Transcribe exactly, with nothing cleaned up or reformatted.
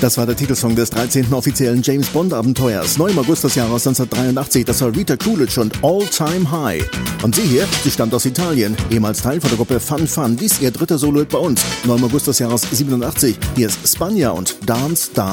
Das war der Titelsong des dreizehnten offiziellen James-Bond-Abenteuers. Neu im August des Jahres neunzehnhundertdreiundachtzig, das war Rita Coolidge und All Time High. Und sie hier, sie stammt aus Italien, ehemals Teil von der Gruppe Fun Fun. Dies ihr dritter Solo-Hit bei uns. Neu im August des Jahres siebenundachtzig. Hier ist Spagna und Dance, Dance.